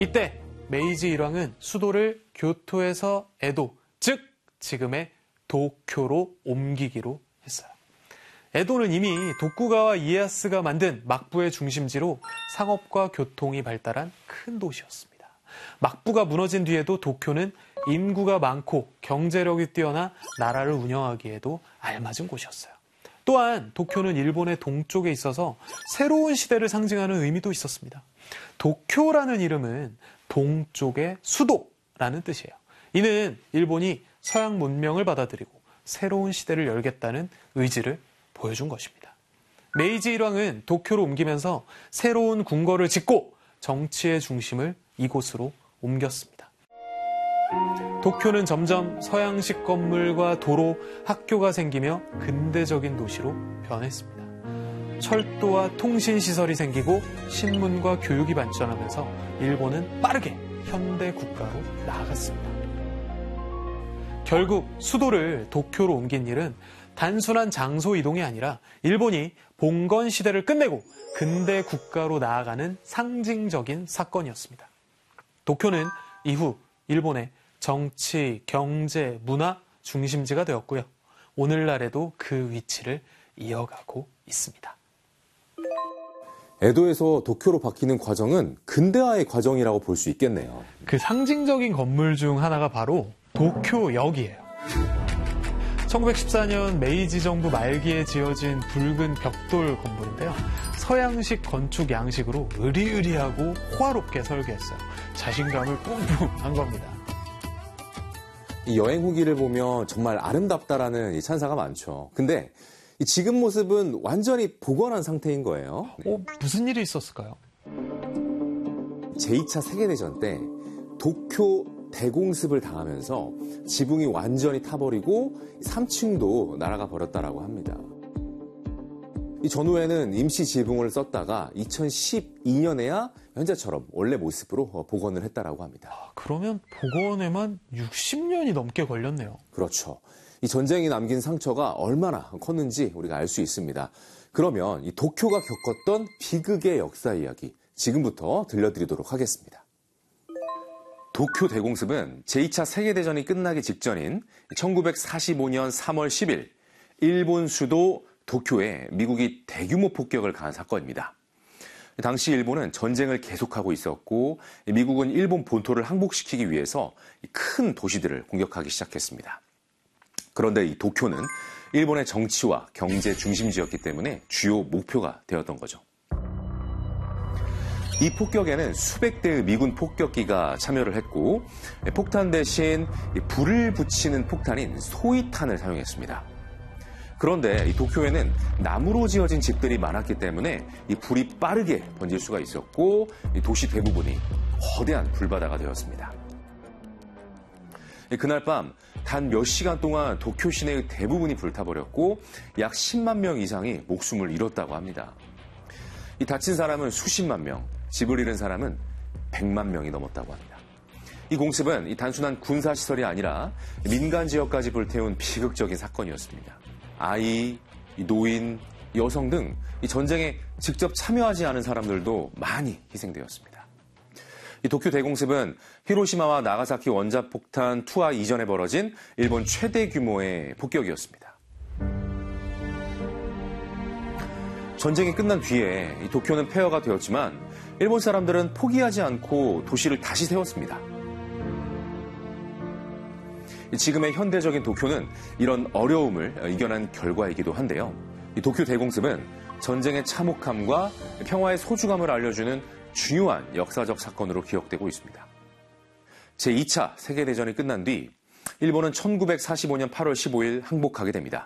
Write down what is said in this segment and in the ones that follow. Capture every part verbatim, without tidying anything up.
이때 메이지 일왕은 수도를 교토에서 에도, 즉 지금의 도쿄로 옮기기로 했어요. 에도는 이미 도쿠가와 이에야스가 만든 막부의 중심지로 상업과 교통이 발달한 큰 도시였습니다. 막부가 무너진 뒤에도 도쿄는 인구가 많고 경제력이 뛰어나 나라를 운영하기에도 알맞은 곳이었어요. 또한 도쿄는 일본의 동쪽에 있어서 새로운 시대를 상징하는 의미도 있었습니다. 도쿄라는 이름은 동쪽의 수도라는 뜻이에요. 이는 일본이 서양 문명을 받아들이고 새로운 시대를 열겠다는 의지를 보여준 것입니다. 메이지 일왕은 도쿄로 옮기면서 새로운 궁궐을 짓고 정치의 중심을 이곳으로 옮겼습니다. 도쿄는 점점 서양식 건물과 도로, 학교가 생기며 근대적인 도시로 변했습니다. 철도와 통신시설이 생기고 신문과 교육이 발전하면서 일본은 빠르게 현대 국가로 나아갔습니다. 결국 수도를 도쿄로 옮긴 일은 단순한 장소 이동이 아니라 일본이 봉건 시대를 끝내고 근대 국가로 나아가는 상징적인 사건이었습니다. 도쿄는 이후 일본의 정치, 경제, 문화 중심지가 되었고요. 오늘날에도 그 위치를 이어가고 있습니다. 에도에서 도쿄로 바뀌는 과정은 근대화의 과정이라고 볼 수 있겠네요. 그 상징적인 건물 중 하나가 바로 도쿄역이에요. 천구백십사 년 메이지 정부 말기에 지어진 붉은 벽돌 건물인데요. 서양식 건축 양식으로 으리으리하고 호화롭게 설계했어요. 자신감을 뿜뿜한 겁니다. 이 여행 후기를 보면 정말 아름답다라는 이 찬사가 많죠. 근데 이 지금 모습은 완전히 복원한 상태인 거예요. 어, 무슨 일이 있었을까요? 제이 차 세계대전 때 도쿄 대공습을 당하면서 지붕이 완전히 타버리고 삼 층도 날아가 버렸다라고 합니다. 이 전후에는 임시 지붕을 썼다가 이천십이 년에야 현재처럼 원래 모습으로 복원을 했다라고 합니다. 아, 그러면 복원에만 육십 년이 넘게 걸렸네요. 그렇죠. 이 전쟁이 남긴 상처가 얼마나 컸는지 우리가 알 수 있습니다. 그러면 이 도쿄가 겪었던 비극의 역사 이야기 지금부터 들려드리도록 하겠습니다. 도쿄 대공습은 제이 차 세계대전이 끝나기 직전인 천구백사십오 년 삼월 십일 일본 수도 도쿄에 미국이 대규모 폭격을 가한 사건입니다. 당시 일본은 전쟁을 계속하고 있었고 미국은 일본 본토를 항복시키기 위해서 큰 도시들을 공격하기 시작했습니다. 그런데 이 도쿄는 일본의 정치와 경제 중심지였기 때문에 주요 목표가 되었던 거죠. 이 폭격에는 수백 대의 미군 폭격기가 참여를 했고 폭탄 대신 불을 붙이는 폭탄인 소위탄을 사용했습니다. 그런데 이 도쿄에는 나무로 지어진 집들이 많았기 때문에 이 불이 빠르게 번질 수가 있었고 이 도시 대부분이 거대한 불바다가 되었습니다. 그날 밤 단 몇 시간 동안 도쿄 시내의 대부분이 불타버렸고 약 십만 명 이상이 목숨을 잃었다고 합니다. 이 다친 사람은 수십만 명, 집을 잃은 사람은 백만 명이 넘었다고 합니다. 이 공습은 이 단순한 군사시설이 아니라 민간 지역까지 불태운 비극적인 사건이었습니다. 아이, 노인, 여성 등 이 전쟁에 직접 참여하지 않은 사람들도 많이 희생되었습니다. 이 도쿄 대공습은 히로시마와 나가사키 원자폭탄 투하 이전에 벌어진 일본 최대 규모의 폭격이었습니다. 전쟁이 끝난 뒤에 이 도쿄는 폐허가 되었지만 일본 사람들은 포기하지 않고 도시를 다시 세웠습니다. 지금의 현대적인 도쿄는 이런 어려움을 이겨낸 결과이기도 한데요. 이 도쿄 대공습은 전쟁의 참혹함과 평화의 소중함을 알려주는 중요한 역사적 사건으로 기억되고 있습니다. 제이 차 세계대전이 끝난 뒤 일본은 천구백사십오 년 팔월 십오일 항복하게 됩니다.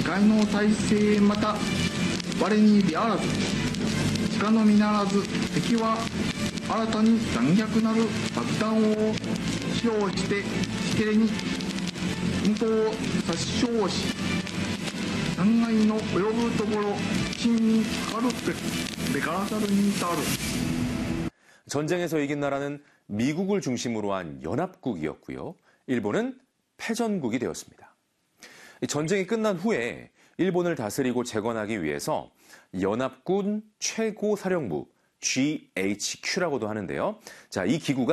전쟁에서 이긴 나라는 미국을 중심으로 한 연합국이었고요. 일본은 패전국이 되었습니다. 전쟁이 끝난 후에 일본을 다스리고 재건하기 위해서 연합군 최고사령부 지 에이치 큐라고도 하는데요. 자, 이 기구가